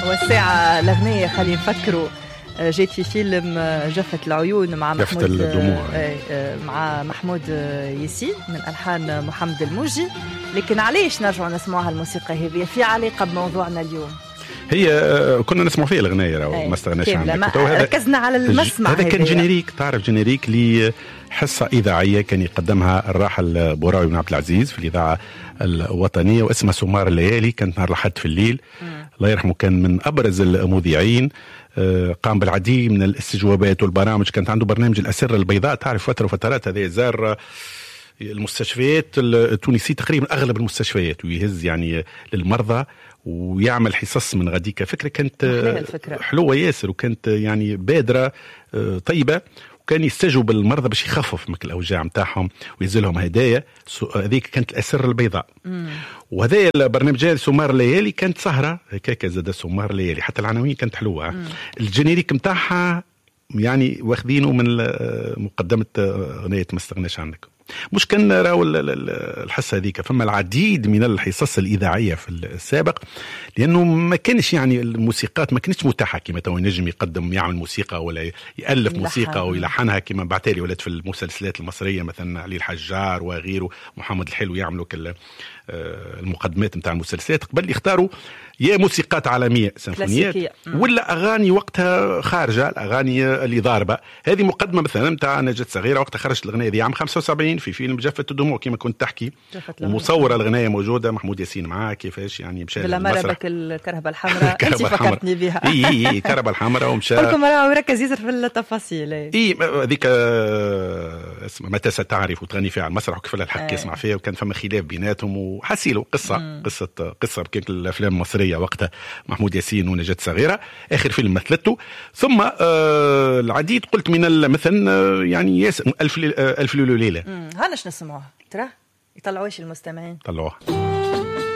والساعة الأغنية خلينا نفكروا جيت في فيلم جفت العيون مع محمود مع محمود ياسين من ألحان محمد الموجي. لكن علاش نرجع نسمعها الموسيقى هذه في علاقة بموضوعنا اليوم؟ هي كنا نسمع فيها الأغنية ما استغناش عنها، ركزنا على المسمع. هذا كان جينيريك، تعرف جينيريك لحصة إذاعية كان يقدمها الراحل بوراوي بن عبد العزيز في الإذاعة الوطنية واسمها سمار الليالي، كانت نهار الأحد في الليل. الله يرحمه كان من أبرز المذيعين، قام بالعديد من الاستجوابات والبرامج. كانت عنده برنامج الأسرة البيضاء، تعرف فترة وفترات هذه زار المستشفيات التونسية تقريبا أغلب المستشفيات ويهز يعني للمرضى ويعمل حصص من غديك. فكرة كانت حلوة ياسر وكانت يعني بادرة طيبة، وكان يستجوب المرضى باش يخفف من الأوجاع متاعهم وينزلهم هدايا. هذيك كانت الأسرة البيضاء. وهذا البرنامج سمار الليالي كانت سهرة هكاك زاد سمار الليالي، حتى العناوين كانت حلوة. الجينيريك متاعها يعني واخذينه من مقدمة أغنية ما استغناش عنك. مش كان راو الحصة هذيك، فما العديد من الحصص الإذاعية في السابق، لأنه ما كانش يعني الموسيقات ما كانتش متاحة كما تو ينجم يقدم يعمل موسيقى ولا يألف موسيقى ويلحنها كما بعتالي ولات في المسلسلات المصرية مثلا علي الحجار وغيره محمد الحلو يعملوا المقدمات متاع المسلسلات. قبل يختاروا يا موسيقات عالمية سيمفونيات ولا أغاني وقتها خارجة، الأغاني اللي ضاربة. هذه مقدمة مثلا متاع نجاة صغيرة وقتها خرجت الأغنية دي عام 75 في فيلم جفت الدموع كما كنت تحكي، ومصورة الأغنية موجودة، محمود ياسين معاه كيفاش يعني مشى بالمرة الكرهبة الحمراء انت فكرتني بها. اي كرهبة الحمراء ومشى كلكم راهو ركز ياسر في التفاصيل. اي هذيك اسمها متى ستعرف وتغني فيها على المسرح وكيف الحق يسمع فيها، وكان فما خلاف بيناتهم وحسيلوا قصة كيك الافلام المصرية وقتها محمود ياسين ونجاة صغيرة اخر فيلم مثلته. ثم العديد قلت من مثلا يعني ألف ليلة. هانش نسمعوها ترى يطلعوش المستمعين طلعوها.